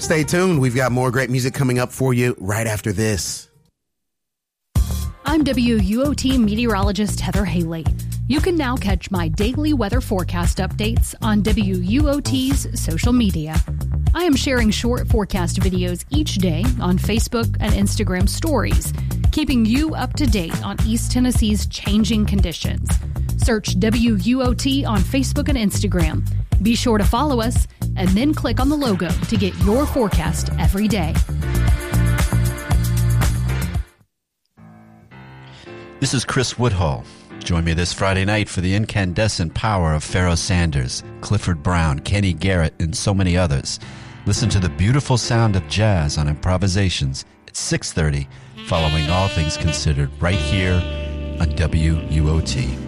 Stay tuned. We've got more great music coming up for you right after this. I'm WUOT meteorologist Heather Haley. You can now catch my daily weather forecast updates on WUOT's social media. I am sharing short forecast videos each day on Facebook and Instagram stories, keeping you up to date on East Tennessee's changing conditions. Search WUOT on Facebook and Instagram. Be sure to follow us and then click on the logo to get your forecast every day. This is Chris Woodhull. Join me this Friday night for the incandescent power of Pharoah Sanders, Clifford Brown, Kenny Garrett, and so many others. Listen to the beautiful sound of jazz on Improvisations at 6:30, following All Things Considered right here on WUOT.